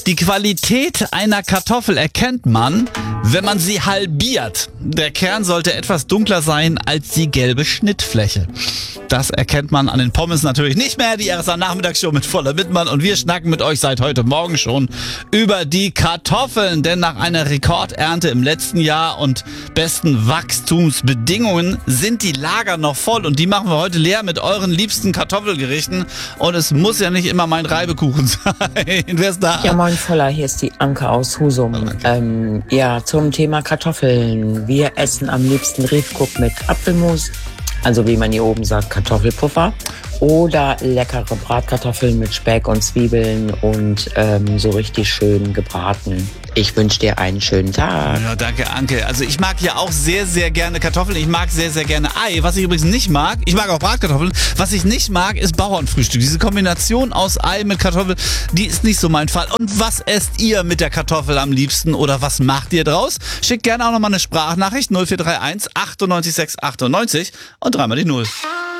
Die Qualität einer Kartoffel erkennt man, wenn man sie halbiert. Der Kern sollte etwas dunkler sein als die gelbe Schnittfläche. Das erkennt man an den Pommes natürlich nicht mehr. Die RSA Nachmittagsshow mit Voller Wittmann und wir schnacken mit euch seit heute Morgen schon über die Kartoffeln. Denn nach einer Rekordernte im letzten Jahr und besten Wachstumsbedingungen sind die Lager noch voll. Und die machen wir heute leer mit euren liebsten Kartoffelgerichten. Und es muss ja nicht immer mein Reibekuchen sein. Wer ist da? Ja, moin Voller, hier ist die Anke aus Husum. Zum Thema Kartoffeln. Wir essen am liebsten Riefkuck mit Apfelmus, also wie man hier oben sagt, Kartoffelpuffer. Oder leckere Bratkartoffeln mit Speck und Zwiebeln und so richtig schön gebraten. Ich wünsche dir einen schönen Tag. Ja, danke, Anke. Also ich mag ja auch sehr, sehr gerne Kartoffeln. Ich mag sehr, sehr gerne Ei. Was ich übrigens nicht mag, ich mag auch Bratkartoffeln. Was ich nicht mag, ist Bauernfrühstück. Diese Kombination aus Ei mit Kartoffel, die ist nicht so mein Fall. Und was esst ihr mit der Kartoffel am liebsten oder was macht ihr draus? Schickt gerne auch nochmal eine Sprachnachricht 0431 98 6 98 und dreimal die 0.